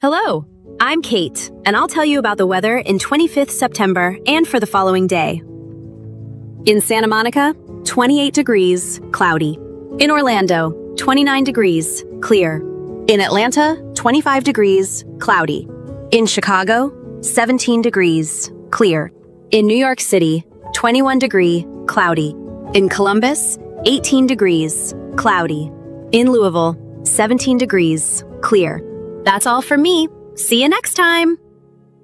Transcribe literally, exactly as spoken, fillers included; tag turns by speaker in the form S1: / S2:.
S1: Hello, I'm Kate, and I'll tell you about the weather in twenty-fifth September and for the following day. In Santa Monica, twenty-eight degrees, cloudy. In Orlando, twenty-nine degrees, clear. In Atlanta, twenty-five degrees, cloudy. In Chicago, seventeen degrees, clear. In New York City, twenty-one degree, cloudy. In Columbus, eighteen degrees, cloudy. In Louisville, seventeen degrees, clear. That's all from me. See you next time.